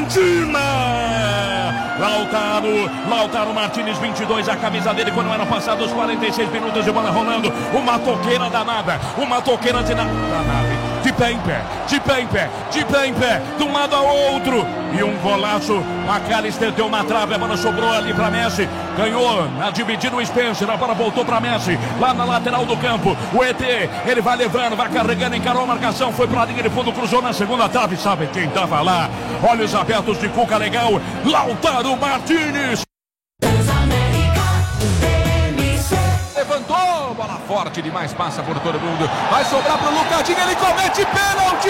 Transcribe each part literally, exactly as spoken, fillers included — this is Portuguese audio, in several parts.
Argentina. Lautaro, Lautaro Martínez, vinte e dois, a camisa dele quando eram passados quarenta e seis minutos de bola rolando. Uma toqueira danada, uma toqueira de nada. De pé em pé, de pé em pé, de pé em pé, de um lado ao outro. E um golaço, McAllister deu na trave, a bola sobrou ali para Messi. Ganhou na dividida o Spencer, a bola voltou para Messi, lá na lateral do campo. O E T, ele vai levando, vai carregando, encarou a marcação, foi para a linha de fundo, cruzou na segunda trave. Sabe quem tava lá? Olhos abertos de Cuca, legal. Lautaro Martínez. Levantou, bola forte demais, passa por todo mundo. Vai sobrar pro Lucadinho, ele comete pênalti!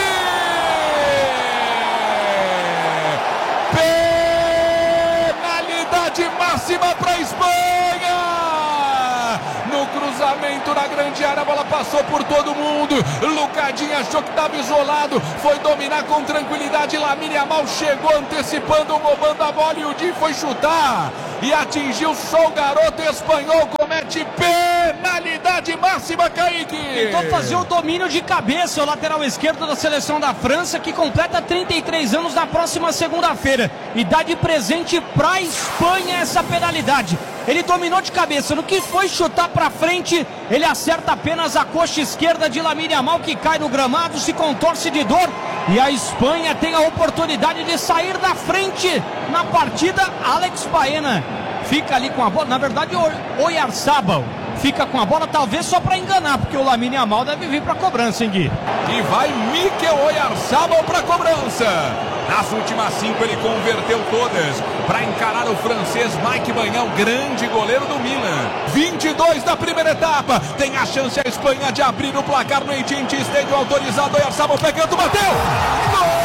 Penalidade máxima para Espanha! No cruzamento na grande área, a bola passou por todo mundo. Lucadinho achou que estava isolado, foi dominar com tranquilidade. Lamine Yamal chegou antecipando, roubando a bola, e o Di foi chutar e atingiu só o garoto espanhol. Comete penalidade máxima, Kaique. Tentou fazer o domínio de cabeça, o lateral esquerdo da seleção da França, que completa trinta e três anos na próxima segunda-feira, e dá de presente para a Espanha essa penalidade. Ele dominou de cabeça, no que foi chutar para frente, ele acerta apenas a coxa esquerda de Lamine Yamal, que cai no gramado, se contorce de dor, e a Espanha tem a oportunidade de sair da frente na partida. Alex Baena fica ali com a bola, na verdade o Oyarzabal fica com a bola, talvez só para enganar, porque o Lamine Yamal deve vir para cobrança, hein, Gui? E vai Mikel Oyarzabal para cobrança. Nas últimas cinco ele converteu todas para encarar o francês Mike Maignan, grande goleiro do Milan. vinte e dois da primeira etapa. Tem a chance a Espanha de abrir o placar no A T and T Stadium, autorizado. Oyarzabal pegando, bateu! Gol!